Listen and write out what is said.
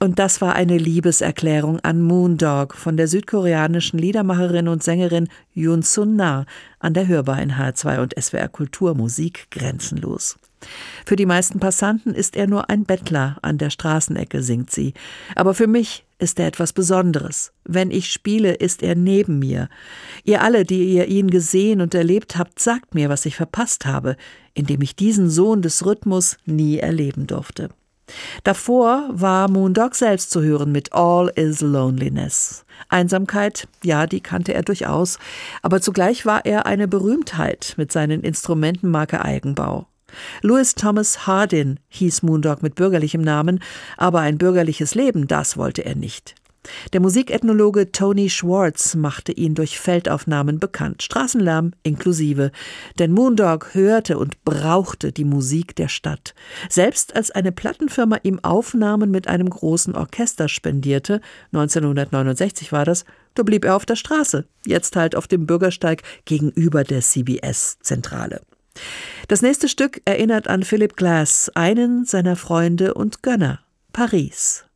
Und das war eine Liebeserklärung an Moondog von der südkoreanischen Liedermacherin und Sängerin Yoon Sun-na an der Hörbar in HR2 und SWR Kultur Musik grenzenlos. Für die meisten Passanten ist er nur ein Bettler an der Straßenecke, singt sie. Aber für mich ist er etwas Besonderes. Wenn ich spiele, ist er neben mir. Ihr alle, die ihr ihn gesehen und erlebt habt, sagt mir, was ich verpasst habe, indem ich diesen Sohn des Rhythmus nie erleben durfte. Davor war Moondog selbst zu hören mit All is Loneliness. Einsamkeit, ja, die kannte er durchaus, aber zugleich war er eine Berühmtheit mit seinen Instrumentenmarke Eigenbau. Louis Thomas Hardin hieß Moondog mit bürgerlichem Namen, aber ein bürgerliches Leben, das wollte er nicht. Der Musikethnologe Tony Schwartz machte ihn durch Feldaufnahmen bekannt, Straßenlärm inklusive, denn Moondog hörte und brauchte die Musik der Stadt. Selbst als eine Plattenfirma ihm Aufnahmen mit einem großen Orchester spendierte, 1969 war das, da blieb er auf der Straße, jetzt halt auf dem Bürgersteig gegenüber der CBS-Zentrale. Das nächste Stück erinnert an Philip Glass, einen seiner Freunde und Gönner, Paris.